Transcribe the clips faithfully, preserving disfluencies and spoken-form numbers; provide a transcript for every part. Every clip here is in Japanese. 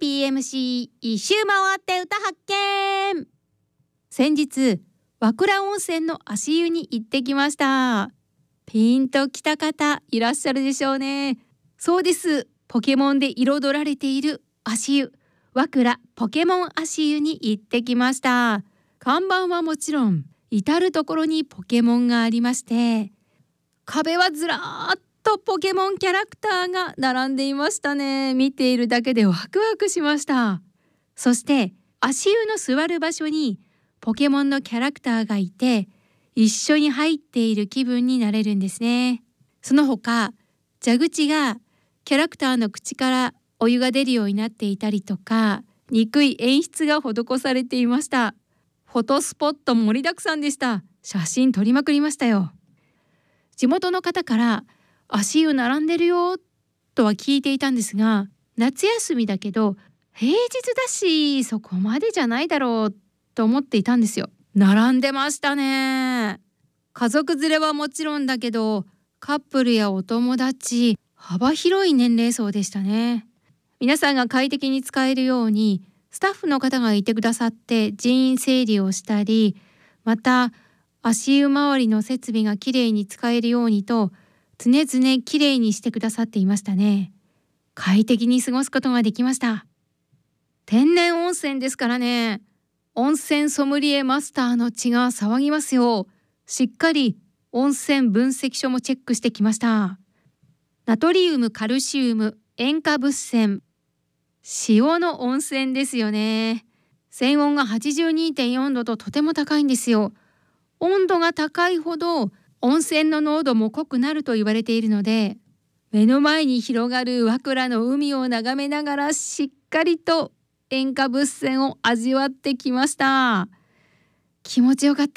ピーエムシー 一周回って歌発見。先日和倉温泉の足湯に行ってきました。ピンときた方いらっしゃるでしょうね。そうです、ポケモンで彩られている足湯、和倉ポケモン足湯に行ってきました。看板はもちろん至る所にポケモンがありまして、壁はずらーっとポケモンキャラクターが並んでいましたね。見ているだけでワクワクしました。そして足湯の座る場所にポケモンのキャラクターがいて、一緒に入っている気分になれるんですね。その他蛇口がキャラクターの口からお湯が出るようになっていたりとか、憎い演出が施されていました。フォトスポット盛りだくさんでした。写真撮りまくりましたよ。地元の方から足湯並んでるよとは聞いていたんですが、夏休みだけど平日だしそこまでじゃないだろうと思っていたんですよ。並んでましたね。家族連れはもちろんだけど、カップルやお友達、幅広い年齢層でしたね。皆さんが快適に使えるようにスタッフの方がいてくださって人員整理をしたり、また足湯周りの設備がきれいに使えるようにと常々きれいにしてくださっていましたね。快適に過ごすことができました。天然温泉ですからね。温泉ソムリエマスターの血が騒ぎますよ。しっかり温泉分析書もチェックしてきました。ナトリウム、カルシウム、塩化物泉、塩の温泉ですよね。泉温が はちじゅうにてんよん 度ととても高いんですよ。温度が高いほど温泉の濃度も濃くなると言われているので、目の前に広がる和倉の海を眺めながらしっかりと塩化物泉を味わってきました。気持ちよかった。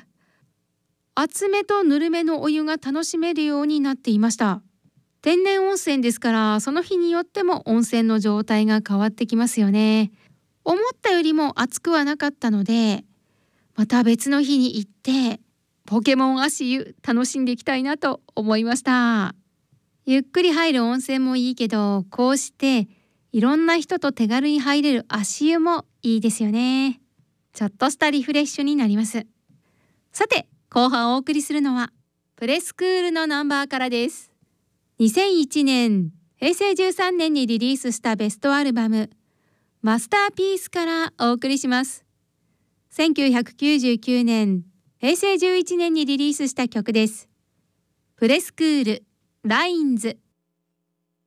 熱めとぬるめのお湯が楽しめるようになっていました。天然温泉ですから、その日によっても温泉の状態が変わってきますよね。思ったよりも熱くはなかったので、また別の日に行ってポケモン足湯楽しんでいきたいなと思いました。ゆっくり入る温泉もいいけど、こうしていろんな人と手軽に入れる足湯もいいですよね。ちょっとしたリフレッシュになります。さて、後半お送りするのはプレスクールのナンバーからです。にせんいちねん、へいせいじゅうさんねんにリリースしたベストアルバムマスターピースからお送りします。せんきゅうひゃくきゅうじゅうきゅうねん、へいせいじゅういちねんにリリースした曲です。プレスクール、ラインズ。